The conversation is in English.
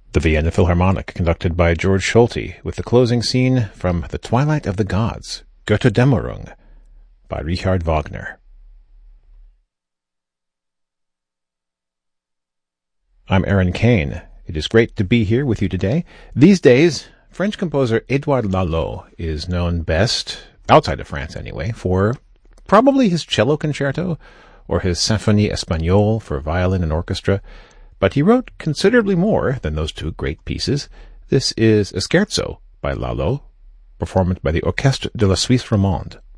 The Vienna Philharmonic, conducted by George Solti, with the closing scene from The Twilight of the Gods, Götterdämmerung, by Richard Wagner. I'm Aaron Kane. It is great to be here with you today. These days, French composer Édouard Lalo is known best, outside of France anyway, for probably his cello concerto or his Symphonie Espagnole for violin and orchestra, but he wrote considerably more than those two great pieces. This is a scherzo by Lalo, performed by the Orchestre de la Suisse Romande.